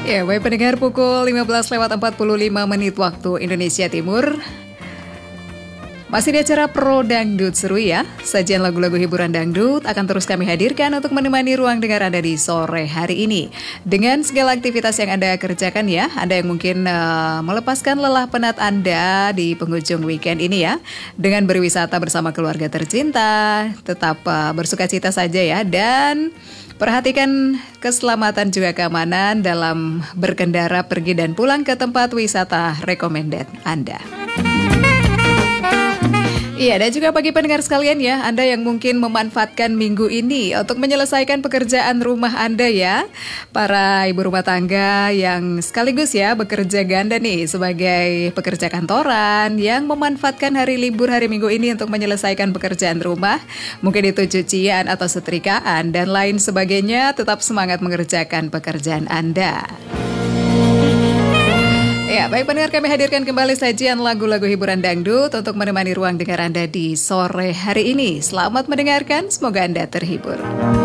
Ya, baik pendengar, pukul 15:45 waktu Indonesia Timur. Masih di acara Pro Dangdut seru ya. Sajian lagu-lagu hiburan dangdut akan terus kami hadirkan untuk menemani ruang dengar Anda di sore hari ini. Dengan segala aktivitas yang Anda kerjakan ya. Anda yang mungkin melepaskan lelah penat Anda di penghujung weekend ini ya. Dengan berwisata bersama keluarga tercinta. Tetap bersukacita saja ya. Dan perhatikan keselamatan juga keamanan dalam berkendara pergi dan pulang ke tempat wisata recommended Anda. Iya, dan juga bagi pendengar sekalian ya, Anda yang mungkin memanfaatkan minggu ini untuk menyelesaikan pekerjaan rumah Anda ya. Para ibu rumah tangga yang sekaligus ya bekerja ganda nih sebagai pekerja kantoran yang memanfaatkan hari libur hari minggu ini untuk menyelesaikan pekerjaan rumah. Mungkin itu cucian atau setrikaan dan lain sebagainya, tetap semangat mengerjakan pekerjaan Anda. Ya, baik pendengar, kami hadirkan kembali sajian lagu-lagu hiburan dangdut untuk menemani ruang dengar Anda di sore hari ini. Selamat mendengarkan, semoga Anda terhibur.